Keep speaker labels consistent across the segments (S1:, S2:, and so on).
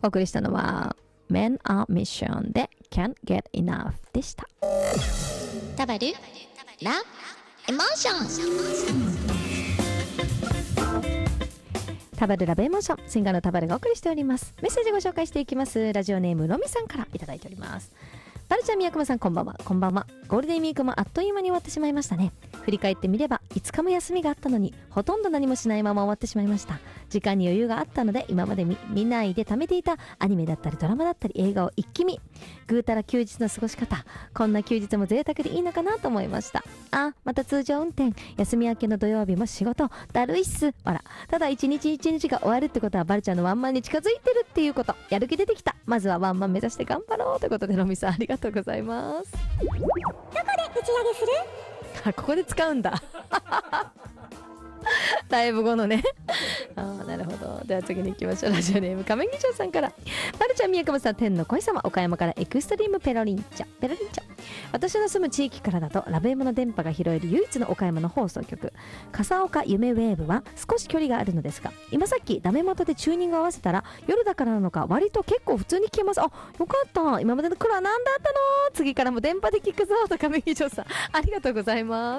S1: お送りしたのは Men are Mission で Can't Get Enough でした。
S2: タバルラエモーション。
S1: タバルラブエモーション、シンガーのタバルがお送りしております。メッセージご紹介していきます。ラジオネームロミさんからいただいております。バルちゃん、宮熊さん、こんばんは。こんばんは。ゴールデンウィークもあっという間に終わってしまいましたね。振り返ってみれば5日も休みがあったのにほとんど何もしないまま終わってしまいました。時間に余裕があったので今まで 見ないで貯めていたアニメだったりドラマだったり映画を一気見。ぐうたら休日の過ごし方、こんな休日も贅沢でいいのかなと思いました。また通常運転、休み明けの土曜日も仕事だるいっす。ただ一日一日が終わるってことはバルちゃんのワンマンに近づいてるっていうこと。やる気出てきた。まずはワンマン目指して頑張ろうということで、ロミさんありがとうございます。
S2: どこで打ち上げする？
S1: ここで使うんだライブ後のねなるほど。では次に行きましょう。ラジオネーム亀木城さんから、バルちゃん、宮川さん、天の声様、岡山からエクストリームペロリンチャ。私の住む地域からだとラブエモの電波が拾える唯一の岡山の放送局、笠岡夢ウェーブは少し距離があるのですが、今さっきダメ元でチューニングを合わせたら夜だからなのか割と結構普通に聞けます。よかった。今までの苦労は何だったの？次からも電波で聞くぞと。亀木城さんありがとうございます。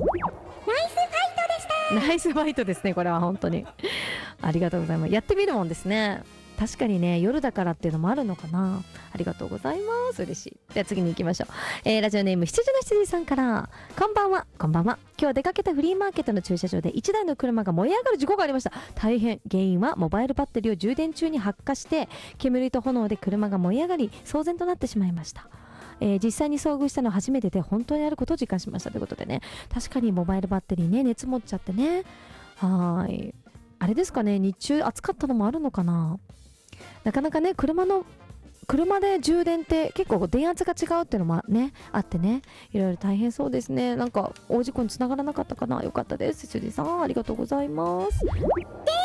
S1: ナイスファイトですね。これは本当にありがとうございます。やってみるもんですね。確かにね、夜だからっていうのもあるのかな。ありがとうございます。嬉しい。では次に行きましょう。ラジオネーム羊の羊さんから、こんばんは。今日出かけたフリーマーケットの駐車場で1台の車が燃え上がる事故がありました。大変。原因はモバイルバッテリーを充電中に発火して煙と炎で車が燃え上がり騒然となってしまいました。実際に遭遇したのは初めてで本当にあることを実感しましたということでね。確かにモバイルバッテリーね、熱持っちゃってね。あれですかね、日中暑かったのもあるのかな。なかなかね、車で充電って結構電圧が違うっていうのもねあってね、いろいろ大変そうですね。なんか大事故につながらなかったかな。よかったです。辻さんありがとうございます。